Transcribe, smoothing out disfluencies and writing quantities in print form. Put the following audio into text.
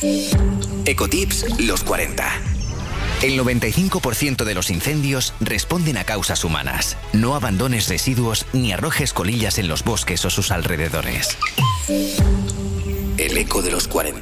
Ecotips los 40. El 95% de los incendios responden a causas humanas. No abandones residuos ni arrojes colillas en los bosques o sus alrededores. El eco de los 40.